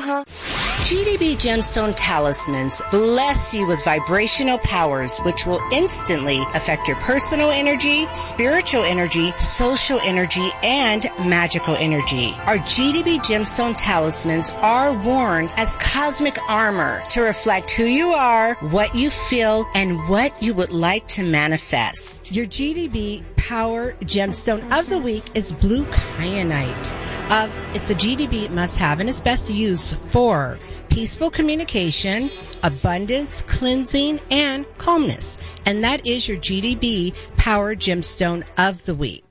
GDB Gemstone Talismans bless you with vibrational powers which will instantly affect your personal energy, spiritual energy, social energy, and magical energy. Our GDB Gemstone Talismans are worn as cosmic armor to reflect who you are, what you feel, and what you would like to manifest. Your GDB Power Gemstone of the Week is Blue Kyanite. It's a GDB must-have and is best used for peaceful communication, abundance, cleansing, and calmness. And that is your GDB Power Gemstone of the Week.